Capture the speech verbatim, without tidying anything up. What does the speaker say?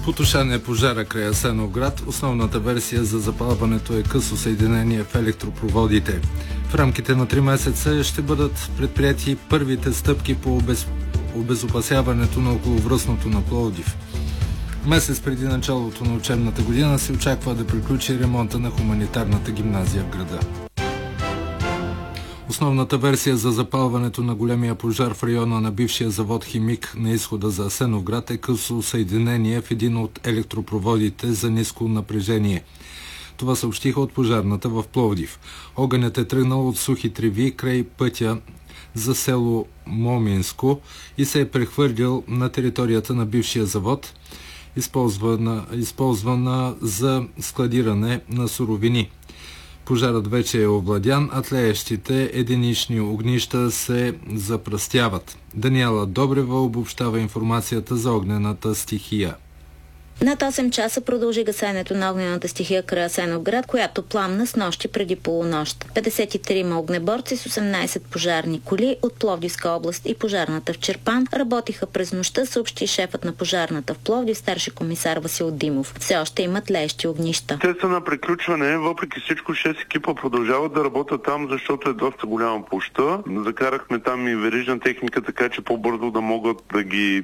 Потушане пожара край Асеновград. Основната версия за запалването е късо съединение в електропроводите. В рамките на три месеца ще бъдат предприяти първите стъпки по обез... обезопасяването на околовръстното на Пловдив. Месец преди началото на учебната година се очаква да приключи ремонта на хуманитарната гимназия в града. Основната версия за запалването на големия пожар в района на бившия завод Химик на изхода за Асеновград е късо съединение в един от електропроводите за ниско напрежение. Това съобщиха от пожарната в Пловдив. Огънят е тръгнал от сухи треви край пътя за село Моминско и се е прехвърлил на територията на бившия завод, използвана, използвана за складиране на суровини. Пожарът вече е овладян, а тлеещите единични огнища се запръстяват. Даниела Добрева обобщава информацията за огнената стихия. Над осем часа продължи гасенето на огнената стихия край Асеновград, която пламна с нощи преди полунощ. петдесет и трима огнеборци с осемнайсет пожарни коли от Пловдивска област и пожарната в Чирпан работиха през нощта, съобщи шефът на пожарната в Пловдив, старши комисар Васил Димов. Все още имат леещи огнища. Те са на приключване, въпреки всичко шест екипа продължават да работят там, защото е доста голяма площа. Закарахме там и верижна техника, така че по-бързо да могат да ги